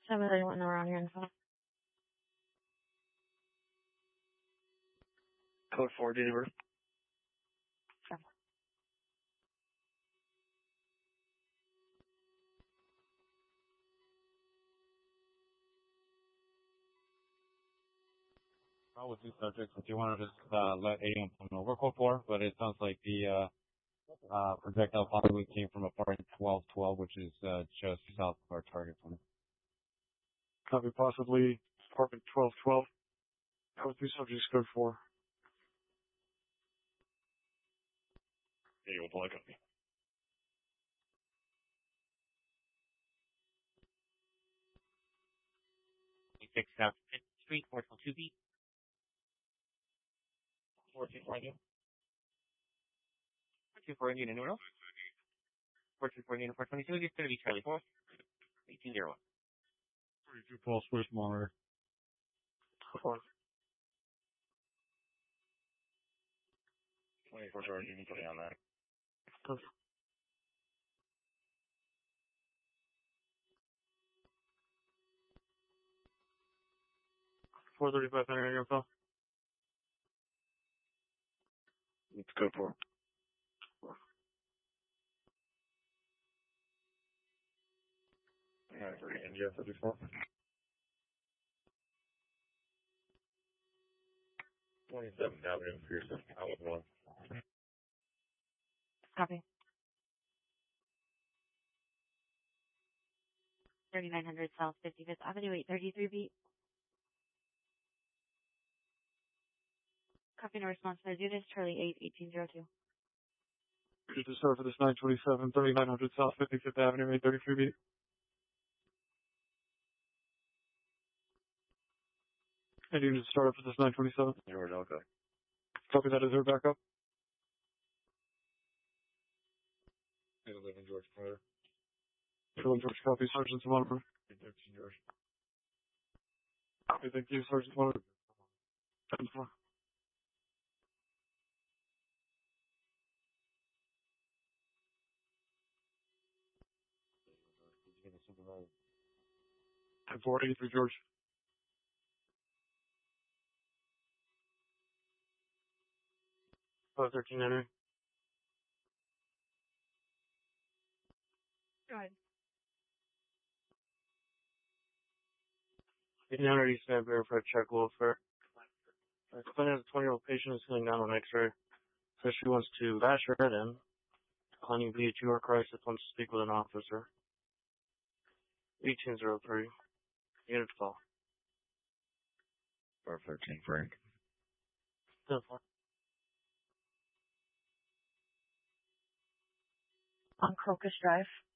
731 around your info. Code 4, date of birth. Sure. With two subjects, if you want to just let AM know we're code 4, but it sounds like the projectile possibly came from apartment 1212, which is just south of our target point. Copy, possibly apartment 1212. Code 3 subjects, code 4. Yeah, you will pull a copy. South 5th Street, 422B. 1440. 424 Indian and Uno. 424 Indian 422. It's going to be Charlie 4. 1801. 32 Pulse, Swiss monitor. 4. 24 George, you can put me on that. 435 Henry, your info. It's code 4. Alright, 3 India 54. 27th Avenue, Pearson, Outlet 1. Copy. 3900 South 55th Avenue, 833B. Copy, no response to the units, Charlie 8, 1802. Good to start for this 927, 3900 South 55th Avenue, 833B. And you need to start up for this 927. George, okay. Copy that, is there backup? 811 George, Carter. 811 George, copy, Sergeant Monitor. 13 George. Copy, thank you, Sergeant Monitor. 10-4. And 483 George. 513 Henry. Go ahead. 1800 East Van Verified check welfare. Explain as a 20-year-old patient is feeling down on x-ray. So she wants to bash her head in. Declining VHU or crisis, wants to speak with an officer. 1803. Unit call. 513 Frank. 10-4. On Crocus Drive.